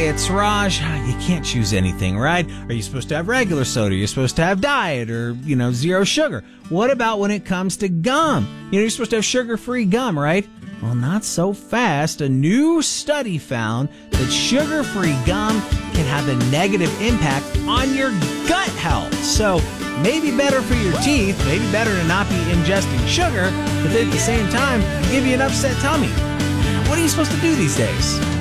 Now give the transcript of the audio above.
it's Raj. You can't choose anything, right? Are you supposed to have regular soda? You're supposed to have diet or, zero sugar. What about when it comes to gum? You're supposed to have sugar-free gum, right? Well, not so fast. A new study found that sugar-free gum can have a negative impact on your gut health. So maybe better for your teeth, maybe better to not be ingesting sugar, but then at the same time, give you an upset tummy. What are you supposed to do these days?